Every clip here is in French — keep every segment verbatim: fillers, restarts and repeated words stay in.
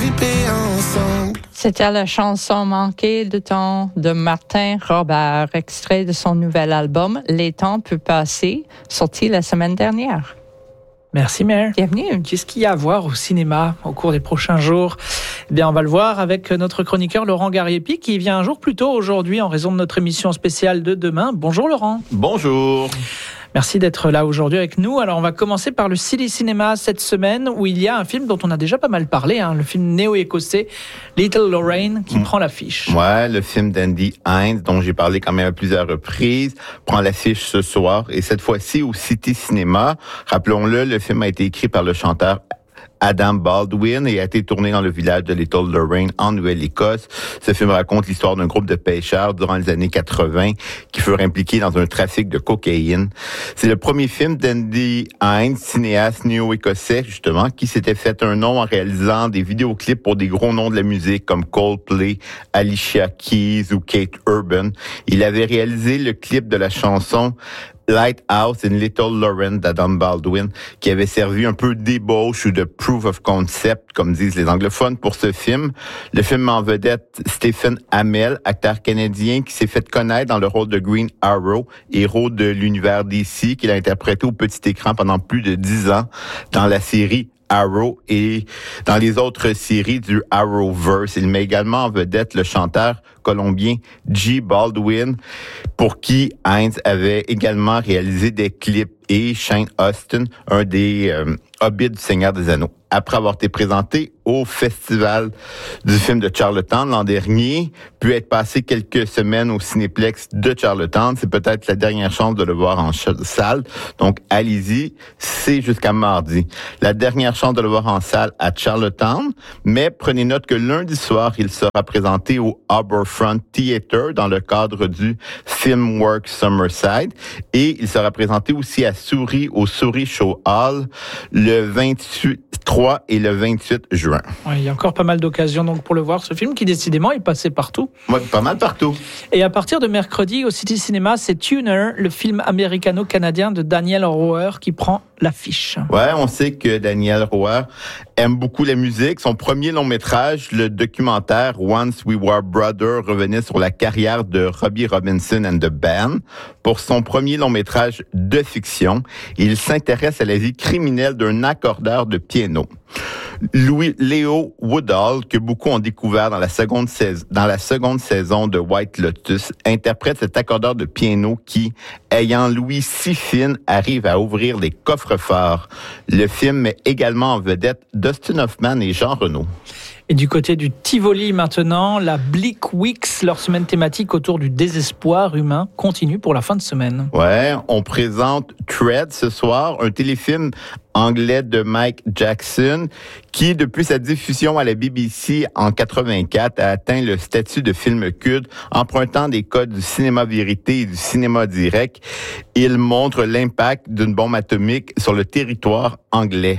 triper ensemble. C'était la chanson Manquer de temps de Martin Robert, extrait de son nouvel album Les temps peuvent passer, sorti la semaine dernière. Merci Mère. Bienvenue. Qu'est-ce qu'il y a à voir au cinéma au cours des prochains jours ? Eh bien, on va le voir avec notre chroniqueur Laurent Gariepi qui vient un jour plus tôt aujourd'hui en raison de notre émission spéciale de demain. Bonjour Laurent. Bonjour. Merci d'être là aujourd'hui avec nous. Alors, on va commencer par le Silly Cinema cette semaine où il y a un film dont on a déjà pas mal parlé, hein, le film néo-écossais Little Lorraine qui mmh. prend l'affiche. Ouais, le film d'Andy Hines dont j'ai parlé quand même à plusieurs reprises prend l'affiche ce soir et cette fois-ci au City Cinéma. Rappelons-le, le film a été écrit par le chanteur Adam Baldwin et a été tourné dans le village de Little Lorraine en Nouvelle-Écosse. Ce film raconte l'histoire d'un groupe de pêcheurs durant les années quatre-vingts qui furent impliqués dans un trafic de cocaïne. C'est le premier film d'Andy Hines, cinéaste néo-écossais justement, qui s'était fait un nom en réalisant des vidéoclips pour des gros noms de la musique comme Coldplay, Alicia Keys ou Kate Urban. Il avait réalisé le clip de la chanson Lighthouse in Little Lorraine d'Adam Baldwin, qui avait servi un peu d'ébauche ou de proof of concept, comme disent les anglophones, pour ce film. Le film en vedette Stephen Amell, acteur canadien qui s'est fait connaître dans le rôle de Green Arrow, héros de l'univers D C, qu'il a interprété au petit écran pendant plus de dix ans dans la série Arrow et dans les autres séries du Arrowverse. Il met également en vedette le chanteur colombien J. Baldwin, pour qui Hines avait également réalisé des clips, et Shane Austin, un des euh, hobbits du Seigneur des Anneaux. Après avoir été présenté au Festival du film de Charlottetown l'an dernier, puis être passé quelques semaines au Cinéplex de Charlottetown, c'est peut-être la dernière chance de le voir en ch- salle. Donc, allez-y, c'est jusqu'à mardi. La dernière chance de le voir en salle à Charlottetown, mais prenez note que lundi soir, il sera présenté au Harbourfront Theatre dans le cadre du Filmworks Summerside, et il sera présenté aussi à Souris, au Souris Show Hall, le vingt-trois et le vingt-huit juin. Ouais, il y a encore pas mal d'occasions donc pour le voir, ce film qui décidément est passé partout. Ouais, pas mal partout. Et à partir de mercredi au City Cinéma, c'est Tuner, le film américano-canadien de Daniel Roher qui prend l'affiche. Ouais, on sait que Daniel Roher aime beaucoup la musique. Son premier long métrage, le documentaire Once We Were Brothers, revenait sur la carrière de Robbie Robinson and the Band. Pour son premier long métrage de fiction, il s'intéresse à la vie criminelle d'un accordeur de piano. Louis Léo Woodall, que beaucoup ont découvert dans la seconde saison, dans la seconde saison de White Lotus, interprète cet accordeur de piano qui, ayant l'ouïe si fine, arrive à ouvrir les coffres-forts. Le film met également en vedette Dustin Hoffman et Jean Reno. Et du côté du Tivoli maintenant, la Bleak Weeks, leur semaine thématique autour du désespoir humain, continue pour la fin de semaine. Ouais, on présente Tread ce soir, un téléfilm anglais de Mike Jackson qui, depuis sa diffusion à la B B C en quatre-vingt-quatre, a atteint le statut de film culte, empruntant des codes du cinéma vérité et du cinéma direct. Il montre l'impact d'une bombe atomique sur le territoire anglais.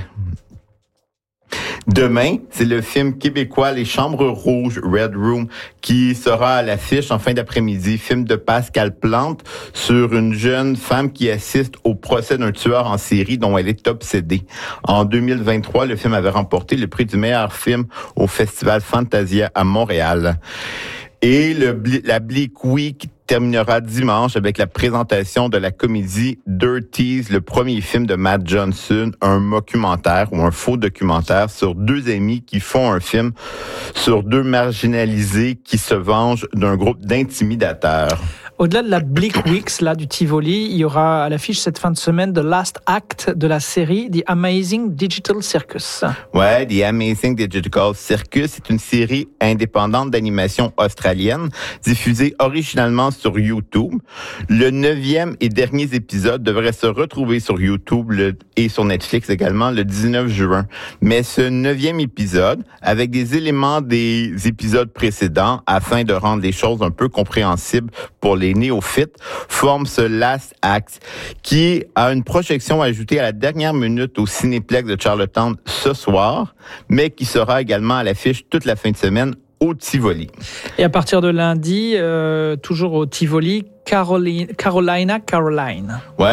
Demain, c'est le film québécois Les Chambres Rouges, Red Room, qui sera à l'affiche en fin d'après-midi. Film de Pascal Plante sur une jeune femme qui assiste au procès d'un tueur en série dont elle est obsédée. En deux mille vingt-trois, le film avait remporté le prix du meilleur film au Festival Fantasia à Montréal. Et le, la Bleak Week terminera dimanche avec la présentation de la comédie Dirties, le premier film de Matt Johnson, un documentaire ou un faux documentaire sur deux amis qui font un film sur deux marginalisés qui se vengent d'un groupe d'intimidateurs. Au-delà de la Bleak Weeks, là, du Tivoli, il y aura à l'affiche cette fin de semaine The Last Act de la série The Amazing Digital Circus. Ouais, The Amazing Digital Circus, c'est une série indépendante d'animation australienne diffusée originalement sur YouTube. Le neuvième et dernier épisode devrait se retrouver sur YouTube le, et sur Netflix également le dix-neuf juin. Mais ce neuvième épisode, avec des éléments des épisodes précédents, afin de rendre les choses un peu compréhensibles pour les néophytes, forme ce Last Act qui a une projection ajoutée à la dernière minute au Cinéplex de Charlottetown ce soir, mais qui sera également à l'affiche toute la fin de semaine au Tivoli. Et à partir de lundi, euh, toujours au Tivoli, Carolina, Carolina Caroline. Ouais,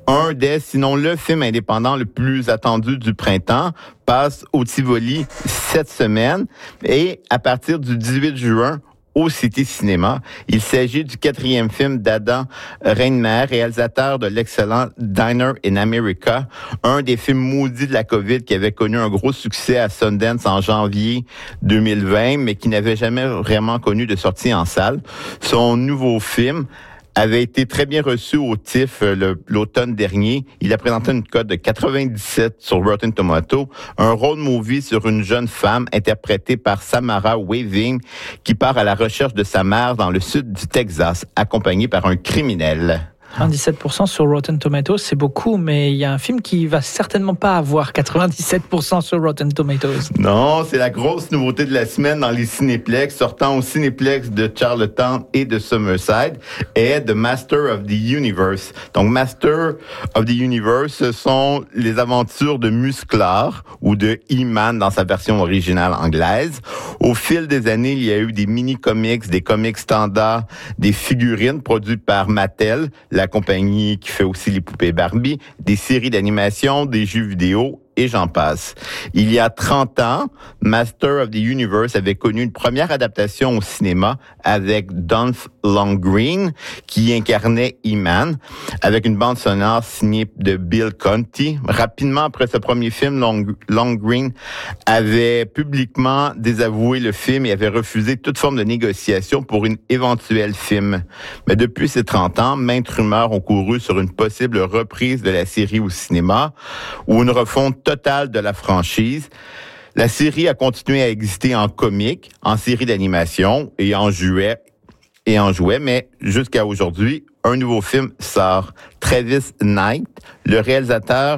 Un des, sinon le film indépendant le plus attendu du printemps, passe au Tivoli cette semaine et à partir du dix-huit juin, au Cité Cinéma. Il s'agit du quatrième film d'Adam Reinmer, réalisateur de l'excellent Dinner in America, un des films maudits de la COVID qui avait connu un gros succès à Sundance en janvier deux mille vingt, mais qui n'avait jamais vraiment connu de sortie en salle. Son nouveau film avait été très bien reçu au T I F F le, l'automne dernier. Il a présenté une cote de quatre-vingt-dix-sept sur Rotten Tomatoes, un road movie sur une jeune femme interprétée par Samara Weaving qui part à la recherche de sa mère dans le sud du Texas, accompagnée par un criminel. quatre-vingt-dix-sept pour cent sur Rotten Tomatoes, c'est beaucoup, mais il y a un film qui va certainement pas avoir quatre-vingt-dix-sept pour cent sur Rotten Tomatoes. Non, c'est la grosse nouveauté de la semaine dans les cinéplex, sortant au cinéplex de Charlottetown et de Summerside, est The Master of the Universe. Donc, Master of the Universe, ce sont les aventures de Musclar, ou de He-Man dans sa version originale anglaise. Au fil des années, il y a eu des mini-comics, des comics standards, des figurines produites par Mattel, la compagnie qui fait aussi les poupées Barbie, des séries d'animation, des jeux vidéo, et j'en passe. Il y a trente ans, Master of the Universe avait connu une première adaptation au cinéma avec Dolph Lundgren, qui incarnait He-Man, avec une bande sonore signée de Bill Conti. Rapidement après ce premier film, Long- Lundgren avait publiquement désavoué le film et avait refusé toute forme de négociation pour une éventuelle film. Mais depuis ces trente ans, maintes rumeurs ont couru sur une possible reprise de la série au cinéma ou une refonte totale de la franchise. La série a continué à exister en comics, en série d'animation et en jouets, et en jouets, mais jusqu'à aujourd'hui, un nouveau film sort. Travis Knight, le réalisateur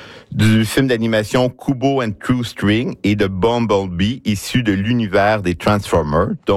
du film d'animation Kubo and True String et de Bumblebee, issu de l'univers des Transformers, dont